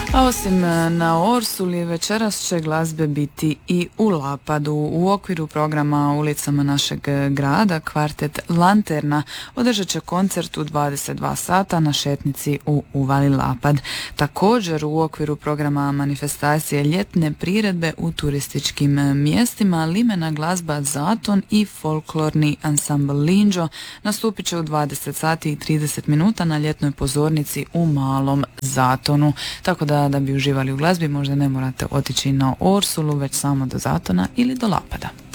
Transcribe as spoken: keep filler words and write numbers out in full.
A osim na Orsuli, večeras će glazbe biti i u Lapadu. U okviru programa Ulicama našeg grada kvartet Lanterna održat će koncert u dvadeset dva sata na šetnici u Uvali Lapad. Također u okviru programa manifestacije ljetne priredbe u turističkim mjestima limena glazba Zaton i folklorni ansambl Linđo nastupit će u dvadeset sati i trideset minuta na ljetnoj pozornici u Malom Zatonu. Tako da da bi uživali u glazbi možda ne morate otići na Orsulu, već samo do Zatona ili do Lapada.